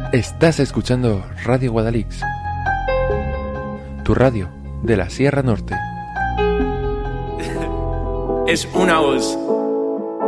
Estás escuchando Radio Guadalix, tu radio de la Sierra Norte. Es una voz.